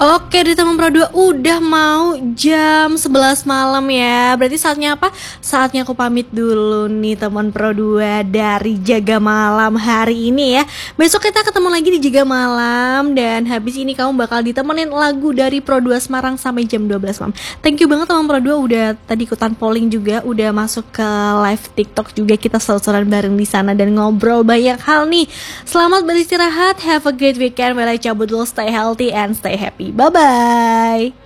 Oke di teman Pro 2 udah mau jam 11 malam ya. Berarti saatnya apa? Saatnya aku pamit dulu nih teman Pro 2 dari Jaga Malam hari ini ya. Besok kita ketemu lagi di Jaga Malam. Dan habis ini kamu bakal ditemenin lagu dari Pro 2 Semarang sampai jam 12 malam. Thank you banget teman Pro 2 udah tadi ikutan polling juga, udah masuk ke live TikTok juga. Kita seru-seruan bareng di sana dan ngobrol banyak hal nih. Selamat beristirahat, have a great weekend. Bye, cabut dulu, stay healthy and stay happy. Bye-bye.